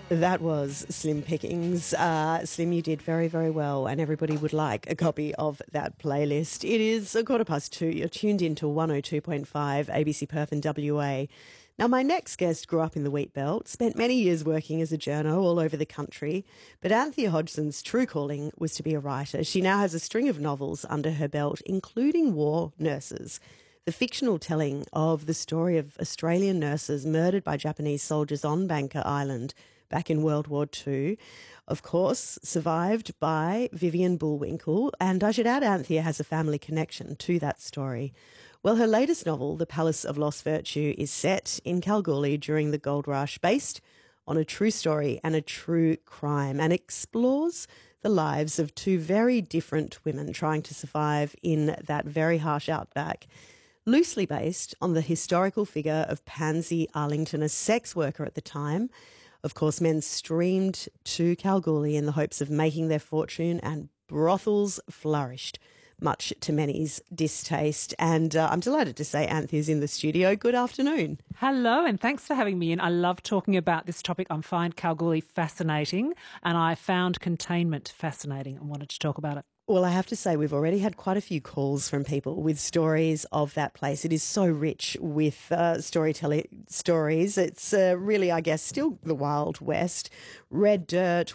That was Slim Pickings. Slim, you did very, very well, and everybody would like a copy of that playlist. It is 2:15. You're tuned into 102.5 ABC Perth and WA. Now, my next guest grew up in the wheat belt, spent many years working as a journo all over the country, but Anthea Hodgson's true calling was to be a writer. She now has a string of novels under her belt, including War Nurses, the fictional telling of the story of Australian nurses murdered by Japanese soldiers on Banker Island back in World War II, of course, survived by Vivian Bullwinkle. And I should add, Anthea has a family connection to that story. Well, her latest novel, The Palace of Lost Virtue, is set in Kalgoorlie during the gold rush, based on a true story and a true crime, and explores the lives of two very different women trying to survive in that very harsh outback. Loosely based on the historical figure of Pansy Arlington, a sex worker at the time. Of course, men streamed to Kalgoorlie in the hopes of making their fortune, and brothels flourished, much to many's distaste. And I'm delighted to say Anthea's in the studio. Good afternoon. Hello, and thanks for having me in. I love talking about this topic. I find Kalgoorlie fascinating, and I found containment fascinating and wanted to talk about it. Well, I have to say we've already had quite a few calls from people with stories of that place. It is so rich with storytelling stories. It's really, I guess, still the Wild West. Red dirt,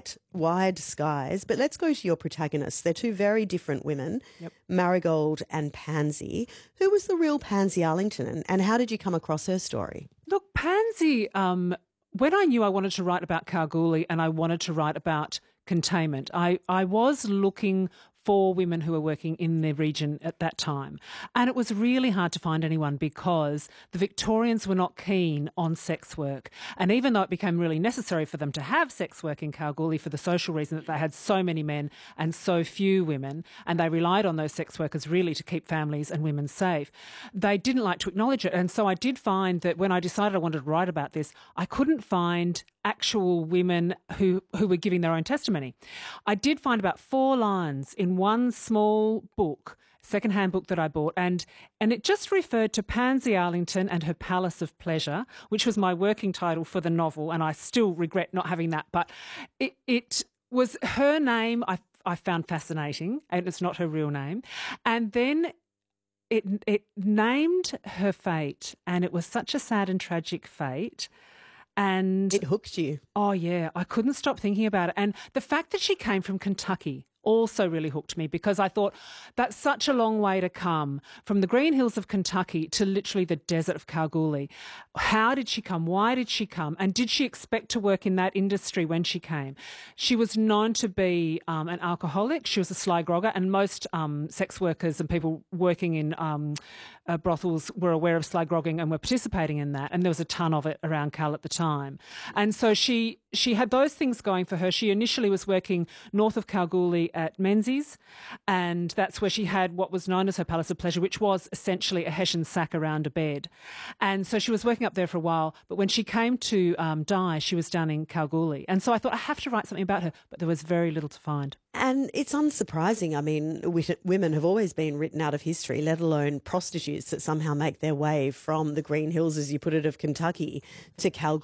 wide skies. But let's go to your protagonists. They're two very different women, Marigold and Pansy. Who was the real Pansy Arlington, and how did you come across her story? Look, Pansy, when I knew I wanted to write about Kalgoorlie and I wanted to write about containment, I was looking for women who were working in the region at that time. And it was really hard to find anyone because the Victorians were not keen on sex work. And even though it became really necessary for them to have sex work in Kalgoorlie for the social reason that they had so many men and so few women, and they relied on those sex workers really to keep families and women safe, they didn't like to acknowledge it. And so I did find that when I decided I wanted to write about this, I couldn't find actual women who were giving their own testimony. I did find about 4 lines in one small book, secondhand book that I bought, and it just referred to Pansy Arlington and her Palace of Pleasure, which was my working title for the novel, and I still regret not having that. But it was her name I found fascinating, and it's not her real name. And then it named her fate, and it was such a sad and tragic fate. And it hooked you. Oh, yeah. I couldn't stop thinking about it. And the fact that she came from Kentucky also really hooked me, because I thought that's such a long way to come from the green hills of Kentucky to literally the desert of Kalgoorlie. How did she come? Why did she come? And did she expect to work in that industry when she came? She was known to be an alcoholic. She was a sly grogger, and most sex workers and people working in brothels were aware of sly grogging and were participating in that. And there was a ton of it around Kal at the time. And so she had those things going for her. She initially was working north of Kalgoorlie at Menzies, and that's where she had what was known as her Palace of Pleasure, which was essentially a hessian sack around a bed. And so she was working up there for a while, but when she came to die, she was down in Kalgoorlie. And so I thought, I have to write something about her, but there was very little to find. And it's unsurprising. I mean, women have always been written out of history, let alone prostitutes that somehow make their way from the green hills, as you put it, of Kentucky to Kalgoorlie.